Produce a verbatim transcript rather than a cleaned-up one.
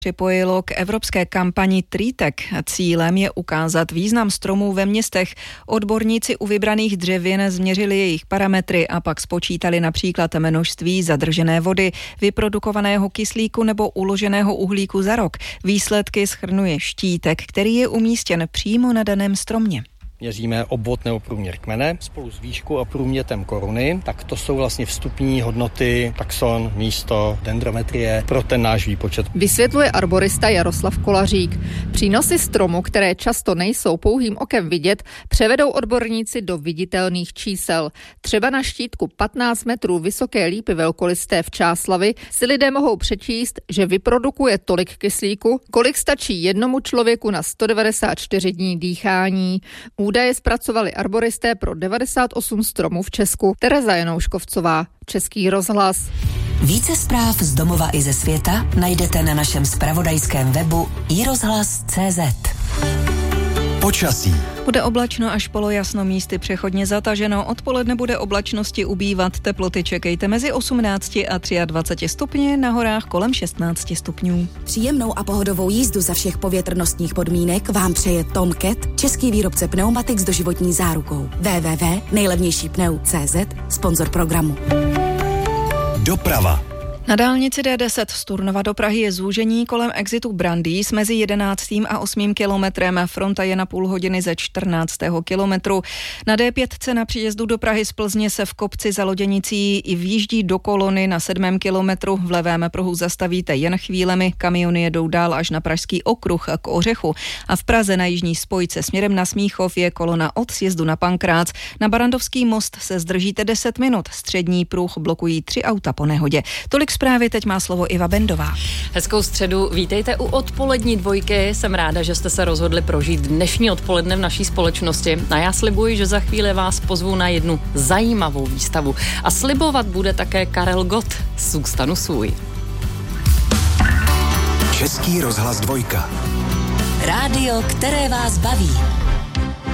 Připojilo k evropské kampani Tritek. Cílem je ukázat význam stromů ve městech. Odborníci u vybraných dřevin změřili jejich parametry a pak spočítali například množství zadržené vody, vyprodukovaného kyslíku nebo uloženého uhlíku za rok. Výsledky shrnuje štítek, který je umístěn přímo na daném stromě. Měříme obvod nebo průměr kmene spolu s výškou a průmětem koruny, tak to jsou vlastně vstupní hodnoty, taxon, místo, dendrometrie pro ten náš výpočet. Vysvětluje arborista Jaroslav Kolařík. Přínosy stromu, které často nejsou pouhým okem vidět, převedou odborníci do viditelných čísel. Třeba na štítku patnáct metrů vysoké lípy velkolisté v Čáslavi si lidé mohou přečíst, že vyprodukuje tolik kyslíku, kolik stačí jednomu člověku na sto devadesát čtyři dní dýchání. Údaje zpracovali arboristé pro devadesát osm stromů v Česku. Tereza Janouškovcová, Český rozhlas. Více zpráv z domova i ze světa najdete na našem zpravodajském webu i rozhlas tečka cé zet. Počasí. Bude oblačno až polojasno, místy přechodně zataženo. Odpoledne bude oblačnosti ubývat. Teploty čekejte mezi osmnáct a dvacet tři stupně, na horách kolem šestnáct stupňů. Příjemnou a pohodovou jízdu za všech povětrnostních podmínek vám přeje Tom Cat, český výrobce pneumatik s doživotní zárukou. w w w tečka nejlevnější pneu tečka cé zet, sponzor programu. Doprava. Na dálnici D deset z Turnova do Prahy je zúžení kolem exitu Brandýs mezi jedenáctým a osmým kilometrem. Fronta je na půl hodiny ze čtrnáctého kilometru. Na D pět na příjezdu do Prahy z Plzně se v kopci za Loděnicí i vjíždí do kolony na sedmém kilometru. V levém pruhu zastavíte jen chvílemi, kamiony jedou dál až na Pražský okruh k Ořechu. A v Praze na jižní spojce směrem na Smíchov je kolona od sjezdu na Pankrác. Na Barandovský most se zdržíte deset minut. Střední pruh blokují tři auta po nehodě. Tolik zprávy, teď má slovo Iva Bendová. Hezkou středu, vítejte u odpolední dvojky. Jsem ráda, že jste se rozhodli prožít dnešní odpoledne v naší společnosti. A já slibuji, že za chvíli vás pozvu na jednu zajímavou výstavu. A slibovat bude také Karel Gott. Zůstanu svůj. Český rozhlas dvojka. Rádio, které vás baví.